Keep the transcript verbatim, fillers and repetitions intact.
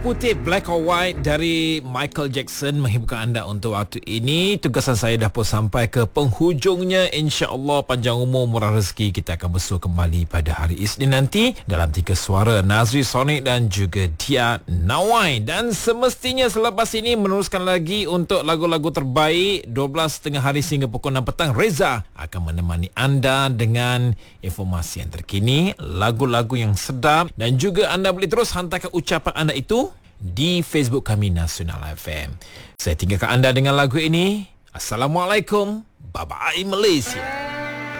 Putih Black or White dari Michael Jackson menghiburkan anda untuk waktu ini. Tugasan saya dah pun sampai ke penghujungnya. InsyaAllah panjang umur murah rezeki. Kita akan bersua kembali pada hari Isnin nanti dalam tiga suara Nazri Sonic dan juga Dia Nawai. Dan semestinya selepas ini meneruskan lagi untuk lagu-lagu terbaik dua belas tiga puluh hari sehingga pukul enam petang. Reza akan menemani anda dengan informasi yang terkini, lagu-lagu yang sedap, dan juga anda boleh terus hantarkan ucapan anda itu di Facebook kami Nasional F M. Saya tinggalkan anda dengan lagu ini. Assalamualaikum. Bye-bye Malaysia.